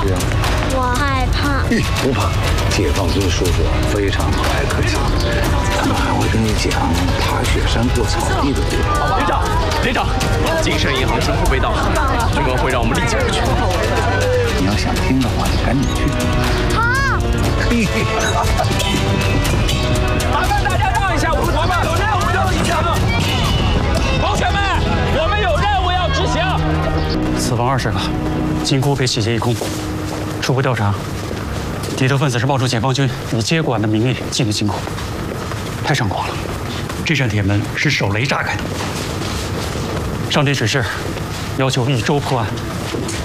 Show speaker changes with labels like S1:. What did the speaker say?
S1: 去啊？
S2: 我害怕。
S1: 不怕，解放军叔叔非常和蔼可亲，他们还会跟你讲爬雪山过草地的故事。
S3: 连长，金盛银行金库被盗，军官会让我们立即过去。
S1: 你要想听的话，你赶紧去。
S2: 好。
S3: 麻烦大家让一下，我们有任务要执行。同学们，我们有任务要执行。
S4: 死亡20个，金库被洗劫一空。初步调查，敌对分子是冒充解放军以接管的名义进的金库，太猖狂了。这扇铁门是手雷炸开的。上级指示，要求1周破案。